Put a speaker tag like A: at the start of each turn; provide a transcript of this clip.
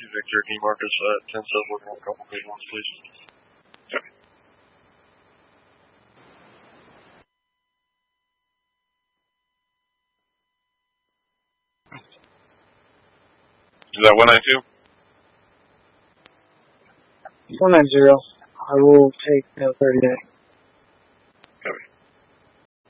A: Victor, can you mark us 10 sub working on a couple big ones, please? Okay. Is that 192?
B: 190. I will take 38.